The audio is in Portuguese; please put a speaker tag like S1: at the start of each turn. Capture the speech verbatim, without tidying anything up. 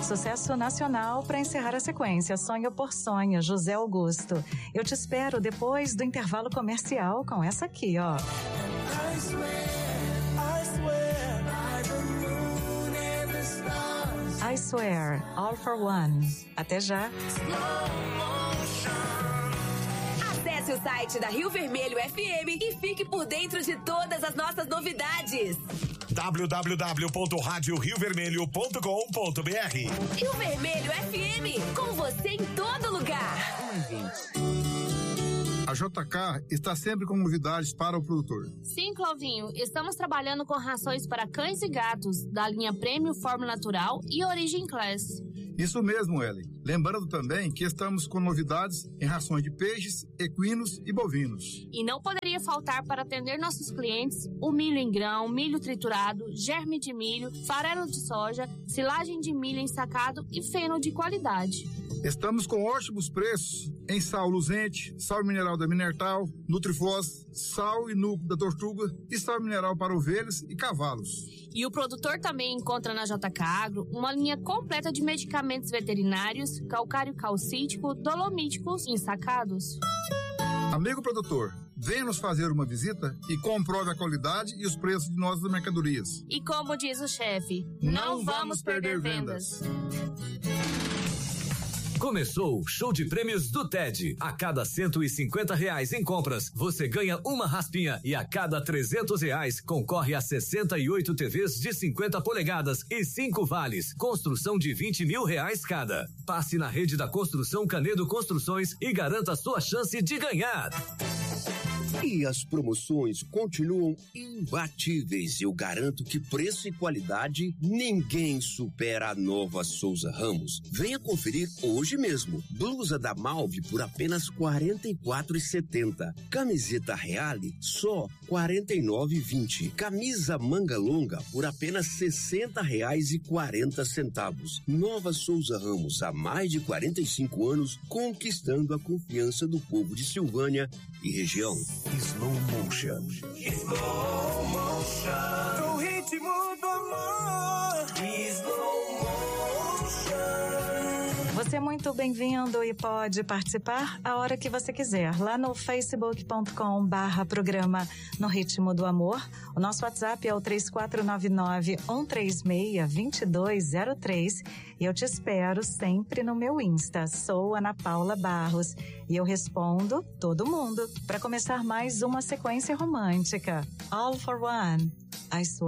S1: Sucesso nacional para encerrar a sequência. Sonho por Sonho, José Augusto. Eu te espero depois do intervalo comercial com essa aqui, ó.
S2: I swear, I swear, by the moon and the stars.
S1: I Swear, All for One. Até já.
S3: Acesse o site da Rio Vermelho F M e fique por dentro de todas as nossas novidades.
S4: w w w ponto rádio rio vermelho ponto com ponto b r.
S3: Rio Vermelho F M, com você em todo lugar.
S5: A J K está sempre com novidades para o produtor.
S6: Sim, Clovinho, estamos trabalhando com rações para cães e gatos, da linha Prêmio, Fórmula Natural e Origin Class.
S5: Isso mesmo, Ellen. Lembrando também que estamos com novidades em rações de peixes, equinos e bovinos.
S6: E não poderia faltar para atender nossos clientes o milho em grão, milho triturado, germe de milho, farelo de soja, silagem de milho ensacado e feno de qualidade.
S5: Estamos com ótimos preços em sal luzente, sal mineral da Minertal, Nutrifós, sal e núcleo da Tortuga e sal mineral para ovelhas e cavalos.
S6: E o produtor também encontra na J K Agro uma linha completa de medicamentos veterinários, calcário calcítico, dolomíticos e ensacados.
S5: Amigo produtor, venha nos fazer uma visita e comprove a qualidade e os preços de nossas mercadorias.
S6: E como diz o chefe,
S5: não, não vamos perder vendas.
S7: Começou o show de prêmios do T E D. A cada cento e cinquenta reais em compras, você ganha uma raspinha e a cada trezentos reais concorre a sessenta e oito T Vs de cinquenta polegadas e cinco vales. Construção de vinte mil reais cada. Passe na rede da Construção Canedo Construções e garanta a sua chance de ganhar.
S8: E as promoções continuam imbatíveis. Eu garanto que preço e qualidade ninguém supera a Nova Souza Ramos. Venha conferir hoje mesmo. Blusa da Malve por apenas quarenta e quatro reais e setenta centavos. Camiseta Reale só quarenta e nove reais e vinte centavos. Camisa manga longa por apenas sessenta reais e quarenta centavos. Nova Souza Ramos, há mais de quarenta e cinco anos, conquistando a confiança do povo de Silvânia e região.
S4: Slow Motion.
S2: Slow motion. O ritmo do amor. Slow motion.
S1: Você é muito bem-vindo e pode participar a hora que você quiser, lá no facebook ponto com barra programa No Ritmo do Amor. O nosso WhatsApp é o três quatro nove nove, um três seis, dois dois zero três e eu te espero sempre no meu Insta. Sou Ana Paula Barros e eu respondo todo mundo para começar mais uma sequência romântica. All for One. I Swear.